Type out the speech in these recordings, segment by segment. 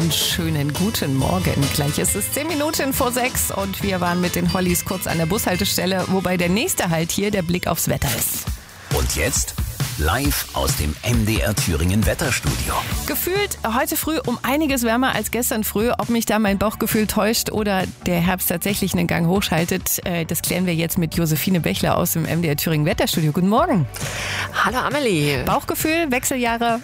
einen schönen guten Morgen. Gleich ist es 10 Minuten vor 6 und wir waren mit den Hollies kurz an der Bushaltestelle, wobei der nächste Halt hier der Blick aufs Wetter ist. Und jetzt live aus dem MDR Thüringen Wetterstudio. Gefühlt heute früh um einiges wärmer als gestern früh. Ob mich da mein Bauchgefühl täuscht oder der Herbst tatsächlich einen Gang hochschaltet, das klären wir jetzt mit Josephine Bechler aus dem MDR Thüringen Wetterstudio. Guten Morgen. Hallo Amelie. Bauchgefühl, Wechseljahre?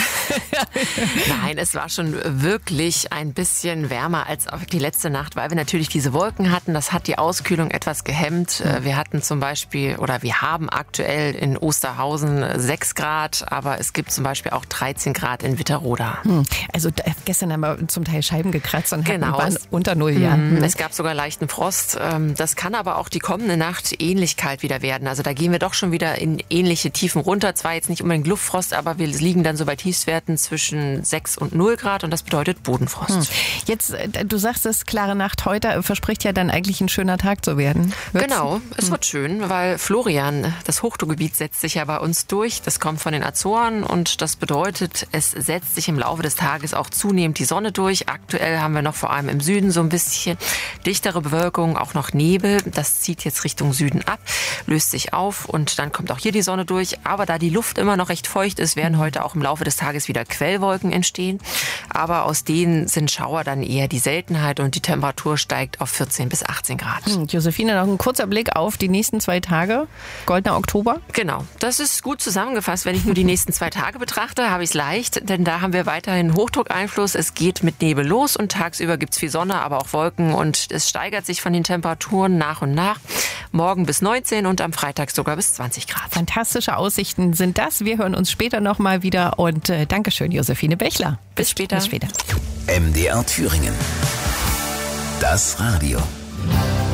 Nein, es war schon wirklich ein bisschen wärmer als die letzte Nacht, weil wir natürlich diese Wolken hatten. Das hat die Auskühlung etwas gehemmt. Wir hatten zum Beispiel, oder wir haben aktuell in Osterhausen 6 Grad, aber es gibt zum Beispiel auch 13 Grad in Witteroda. Also gestern haben wir zum Teil Scheiben gekratzt und Genau, waren unter Null. Ja. Es gab sogar leichten Frost. Das kann aber auch die kommende Nacht ähnlich kalt wieder werden. Also da gehen wir doch schon wieder in ähnliche Tiefen runter. Zwar jetzt nicht unbedingt Luftfrost, aber wir liegen dann so bei Tiefstwerten zwischen 6 und 0 Grad und das bedeutet Bodenfrost. Jetzt, du sagst es, klare Nacht heute verspricht ja dann eigentlich ein schöner Tag zu werden. Genau, es wird schön, weil Florian, das Hochdruckgebiet, setzt sich ja bei uns durch. Das kommt von den Azoren und das bedeutet, es setzt sich im Laufe des Tages auch zunehmend die Sonne durch. Aktuell haben wir noch vor allem im Süden so ein bisschen dichtere Bewölkung, auch noch Nebel. Das zieht jetzt Richtung Süden ab, löst sich auf und dann kommt auch hier die Sonne durch. Aber da die Luft immer noch recht feucht ist, werden heute auch im Laufe des Tages wieder Quellwolken entstehen. Aber aus denen sind Schauer dann eher die Seltenheit und die Temperatur steigt auf 14 bis 18 Grad. Josephine, noch ein kurzer Blick auf die nächsten 2 Tage. Goldener Oktober. Genau, das ist gut zusammengefasst. Wenn ich nur die nächsten 2 Tage betrachte, habe ich es leicht, denn da haben wir weiterhin Hochdruckeinfluss. Es geht mit Nebel los und tagsüber gibt es viel Sonne, aber auch Wolken und es steigert sich von den Temperaturen nach und nach. Morgen bis 19 und am Freitag sogar bis 20 Grad. Fantastische Aussichten sind das. Wir hören uns später nochmal wieder und Dankeschön, Josephine Bechler. Bis später. Bis später. MDR Thüringen. Das Radio.